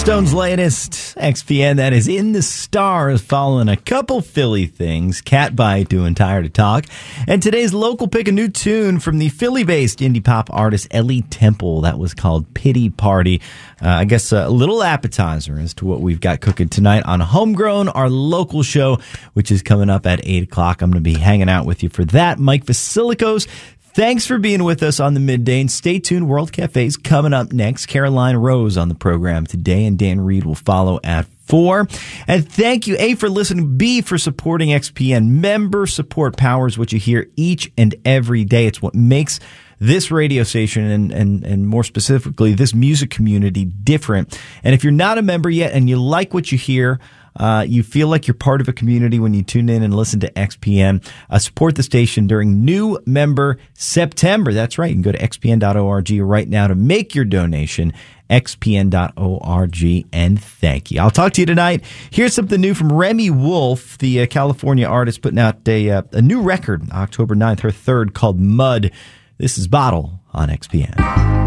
Stone's latest, XPN, that is In the Stars, following a couple Philly things. Catbite doing Tired to Talk. And today's local pick, a new tune from the Philly-based indie pop artist Ellie Temple. That was called Pity Party. I guess a little appetizer as to what we've got cooking tonight on Homegrown, our local show, which is coming up at 8 o'clock. I'm going to be hanging out with you for that. Mike Vasilikos, thanks for being with us on the midday, and stay tuned. World Cafe's coming up next. Caroline Rose on the program today, and Dan Reed will follow at 4. And thank you, A, for listening, B, for supporting XPN. Member support powers what you hear each and every day. It's what makes this radio station and more specifically this music community different. And if you're not a member yet and you like what you hear, you feel like you're part of a community when you tune in and listen to XPN, support the station during New Member September. That's right. You can go to xpn.org right now to make your donation. xpn.org, and thank you. I'll talk to you tonight. Here's something new from Remy Wolf, the California artist, putting out a new record October 9th, her third, called Mud. This is Bottle on XPN.